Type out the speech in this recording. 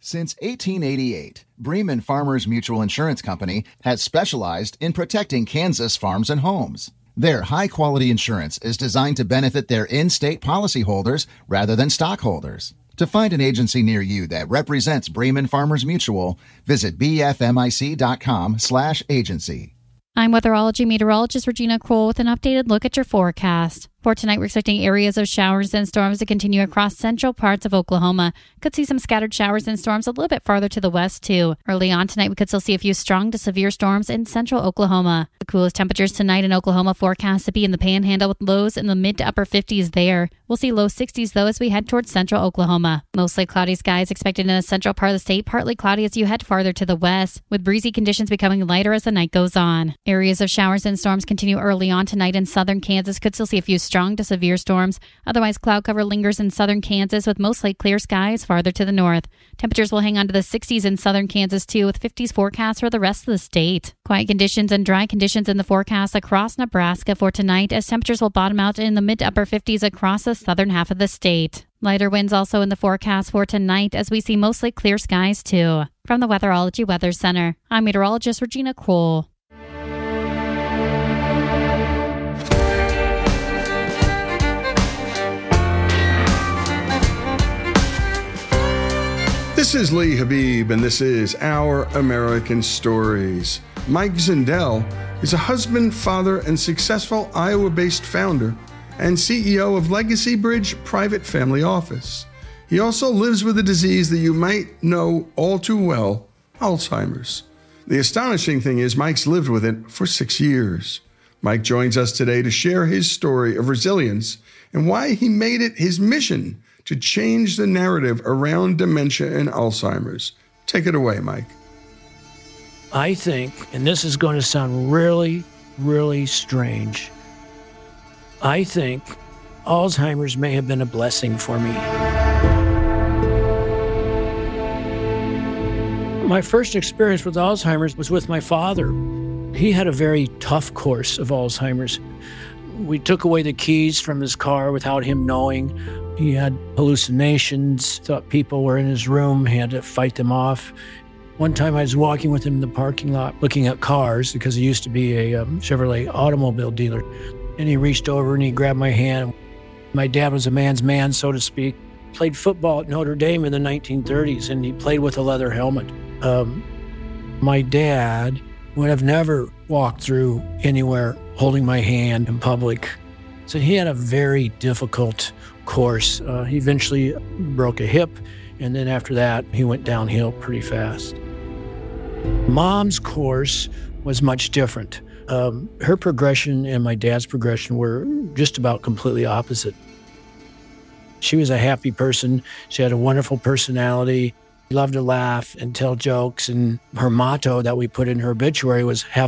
Since 1888, Bremen Farmers Mutual Insurance Company has specialized in protecting Kansas farms and homes. Their high-quality insurance is designed to benefit their in-state policyholders rather than stockholders. To find an agency near you that represents Bremen Farmers Mutual, visit bfmic.com/agency. I'm weatherology meteorologist Regina Kroll with an updated look at your forecast. For tonight, we're expecting areas of showers and storms to continue across central parts of Oklahoma. Could see some scattered showers and storms a little bit farther to the west, too. Early on tonight, we could still see a few strong to severe storms in central Oklahoma. The coolest temperatures tonight in Oklahoma forecast to be in the Panhandle with lows in the mid to upper 50s there. We'll see low 60s, though, as we head towards central Oklahoma. Mostly cloudy skies expected in the central part of the state, partly cloudy as you head farther to the west, with breezy conditions becoming lighter as the night goes on. Areas of showers and storms continue early on tonight in southern Kansas. Could still see a few strong to severe storms. Otherwise, cloud cover lingers in southern Kansas with mostly clear skies farther to the north. Temperatures will hang on to the 60s in southern Kansas, too, with 50s forecast for the rest of the state. Quiet conditions and dry conditions in the forecast across Nebraska for tonight, as temperatures will bottom out in the mid to upper 50s across the southern half of the state. Lighter winds also in the forecast for tonight, as we see mostly clear skies, too. From the Weatherology Weather Center, I'm meteorologist Regina Kroll. This is Lee Habib, and this is Our American Stories. Mike Zindel is a husband, father, and successful Iowa-based founder and CEO of Legacy Bridge Private Family Office. He also lives with a disease that you might know all too well, Alzheimer's. The astonishing thing is Mike's lived with it for 6 years. Mike joins us today to share his story of resilience and why he made it his mission to change the narrative around dementia and Alzheimer's. Take it away, Mike. I think, and this is going to sound really, really strange, I think Alzheimer's may have been a blessing for me. My first experience with Alzheimer's was with my father. He had a very tough course of Alzheimer's. We took away the keys from his car without him knowing. He had hallucinations, thought people were in his room. He had to fight them off. One time I was walking with him in the parking lot looking at cars because he used to be a Chevrolet automobile dealer. And he reached over and he grabbed my hand. My dad was a man's man, so to speak. Played football at Notre Dame in the 1930s, and he played with a leather helmet. My dad would have never walked through anywhere holding my hand in public. So he had a very difficult course. He eventually broke a hip, and then after that, he went downhill pretty fast. Mom's course was much different. Her progression and my dad's progression were just about completely opposite. She was a happy person. She had a wonderful personality, loved to laugh and tell jokes, and her motto that we put in her obituary was, "Have